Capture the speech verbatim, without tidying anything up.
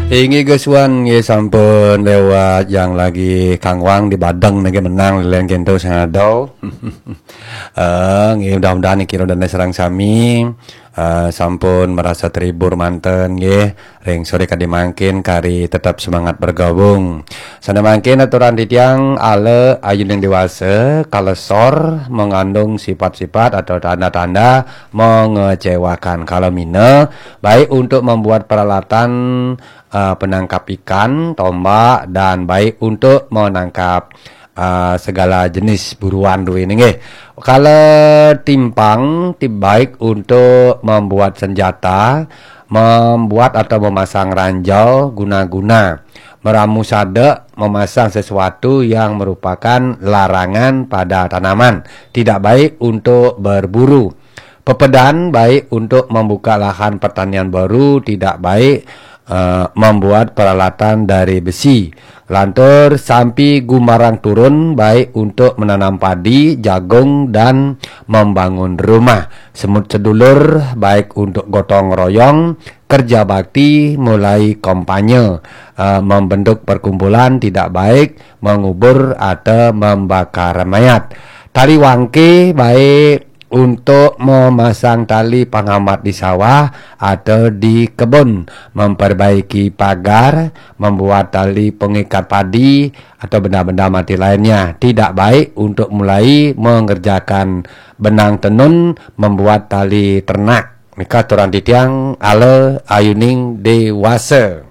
Ingi gesuan ye sampun lewat yang lagi Kang Wang di Badeng nage menang lilen kento sangadau. Eh nggih mudah-mudahan kira dan serang sami uh, sampun merasa terhibur manten nggih ring sore kadi mangkin kari tetap semangat bergabung. Sana mangkin aturan titiang ale ayun yang dewasa kalesor mengandung sifat-sifat atau tanda-tanda mengecewakan. Kalau mine baik untuk membuat peralatan uh, penangkap ikan, tombak, dan baik untuk menangkap uh, segala jenis buruan duwe ini nggih. Kalau timpang tip baik untuk membuat senjata, membuat atau memasang ranjau guna-guna meramu sade, memasang sesuatu yang merupakan larangan pada tanaman, tidak baik untuk berburu. Pepedan baik untuk membuka lahan pertanian baru, tidak baik uh, membuat peralatan dari besi. Lantur sampi gumarang turun baik untuk menanam padi, jagung, dan membangun rumah. Semut sedulur baik untuk gotong royong, kerja bakti mulai kampanye, uh, membentuk perkumpulan tidak baik, mengubur atau membakar mayat. Tali wangke baik untuk memasang tali penghambat di sawah atau di kebun, memperbaiki pagar, membuat tali pengikat padi atau benda-benda mati lainnya. Tidak baik untuk mulai mengerjakan benang tenun, membuat tali ternak. Mika turun titiang ale ayuning dewasa.